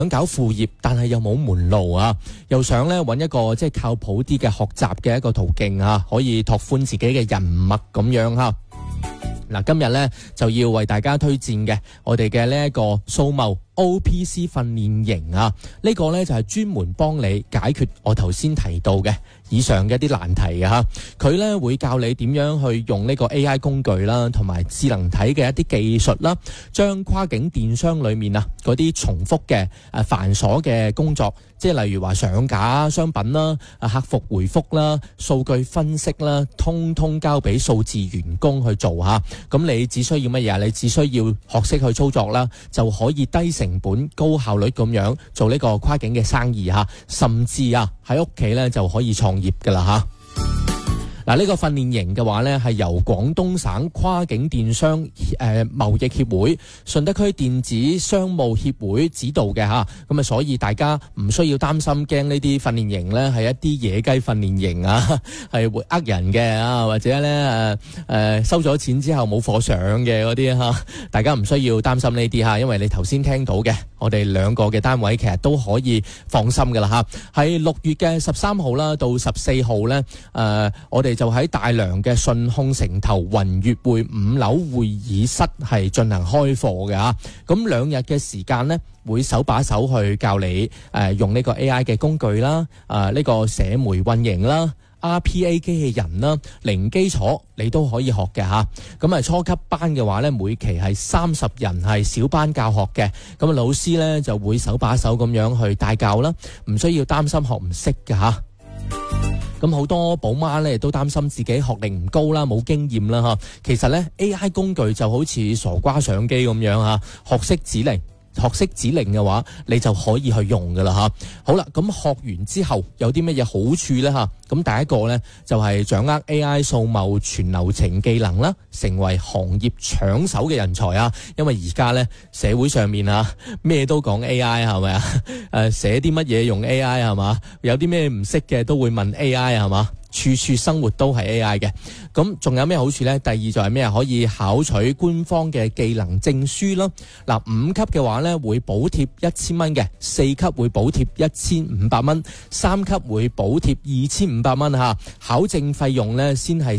想搞副業，但係又冇門路啊，又想咧揾一個即係靠譜啲嘅學習嘅一個途徑啊，可以拓寬自己嘅人脈咁樣嚇。嗱，今日咧就要為大家推薦嘅我哋嘅呢一個數貿 OPC 訓練營啊，呢個咧就係專門幫你解決我頭先提到嘅以上嘅一啲難題嘅嚇。佢咧會教你點樣去用呢個 AI 工具啦，同埋智能體嘅一啲技術啦，將跨境電商裏面啊嗰啲重複嘅繁瑣嘅工作，即係例如話上架商品啦、客服回覆啦、數據分析啦，通通交俾數字員工去做嚇。咁你只需要乜嘢？你只需要學識去操作啦，就可以低成本高效率咁樣做呢個跨境嘅生意嚇，甚至喺屋企咧就可以創業噶啦嚇。嗱，呢個訓練營嘅話呢，係由廣東省跨境電商貿易協會、順德區電子商務協會指導嘅嚇，咁啊，所以大家唔需要擔心驚呢啲訓練營呢係一啲野雞訓練營啊，係會呃人嘅啊，或者呢收咗錢之後冇貨上嘅嗰啲嚇，大家唔需要擔心呢啲嚇，因為你頭先聽到嘅，我哋兩個嘅單位其實都可以放心噶啦嚇。喺6月嘅13號啦到14號呢，我哋就喺大良嘅順控城投雲悅匯5樓會議室係進行開課嘅嚇。咁2日嘅時間呢，會手把手去教你用呢個 AI 嘅工具啦，呢個社媒運營啦、RPA 機器人啦，零基礎你都可以學嘅嚇。咁初級班嘅話呢，每期係30人，係小班教學嘅。咁老師呢就會手把手咁樣去帶教啦，唔需要擔心學唔識嘅嚇。咁好多寶媽咧都擔心自己學歷唔高啦，冇經驗啦嚇。其實咧 AI 工具就好似傻瓜相機咁樣嚇，學識指令嘅話，你就可以去用噶啦嚇。好啦，咁學完之後有啲乜嘢好處呢嚇？咁第一個呢，就係掌握 AI 數貿全流程技能啦，成為行業搶手嘅人才啊！因為而家呢社會上面咩都講 AI 係咪啊？寫啲乜嘢用 AI 係嘛？有啲咩唔識嘅都會問 AI 係嘛？處處生活都係 AI 嘅。咁仲有咩好處呢？第二就係咩？可以考取官方嘅技能證書啦。嗱，5級嘅話呢會補貼1000蚊嘅，4級會補貼1500蚊，3級會補貼2500蚊嚇。考證費用呢先係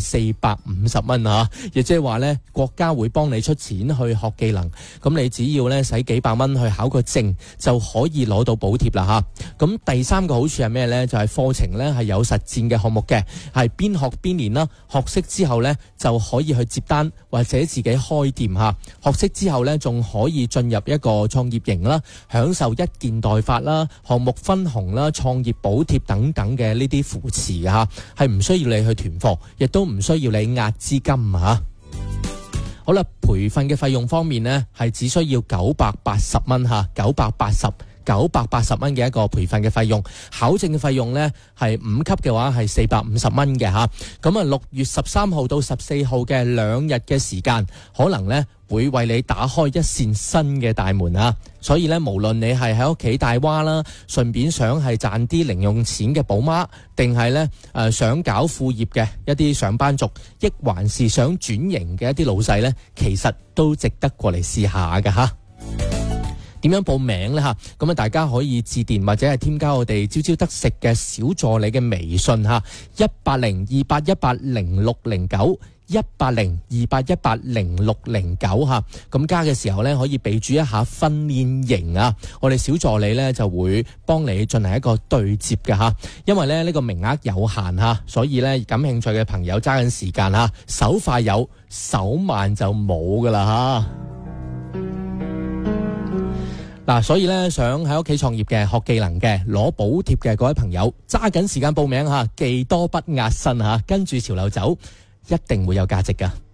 450蚊嚇，亦即係話呢國家會幫你出錢去學技能，咁你只要呢使幾百蚊去考個證就可以攞到補貼啦嚇。咁第3個好處係咩呢？就係課程呢係有實戰嘅項目嘅，係邊學邊練啦。學識之後呢就可以去接單或者自己開店嚇。學識之後呢仲可以進入一個創業營啦，享受一件代發啦、項目分紅啦、創業補貼等等嘅呢啲扶持嘅嚇，係唔需要你去囤貨，亦都唔需要你壓資金嚇。好啦，培訓嘅費用方面呢，係只需要980蚊嚇，980蚊嘅一個培訓嘅費用。考證嘅費用呢，係5級嘅話係450蚊嘅嚇。咁6月13號到14號嘅2日嘅時間，可能呢會為你打開一扇新嘅大門啊！所以呢，無論你係喺屋企帶娃啦，順便想係賺啲零用錢嘅寶媽，定係呢想搞副業嘅一啲上班族，亦還是想轉型嘅一啲老細呢，其實都值得過嚟試下㗎嚇。點樣報名呢？咁啊，大家可以致電或者係添加我哋朝朝得食嘅小助理嘅微信嚇，18028180609。18028180609嚇，咁加嘅時候呢，可以備註一下訓練營啊，我哋小助理呢就會幫你進行一個對接嘅嚇，因為呢個名額有限嚇，所以呢感興趣嘅朋友揸緊時間嚇，手快有，手慢就冇噶啦嚇。所以呢，想喺屋企創業嘅、學技能嘅、攞補貼嘅各位朋友，揸緊時間報名嚇，技多不壓身嚇，跟住潮流走，一定會有價值㗎。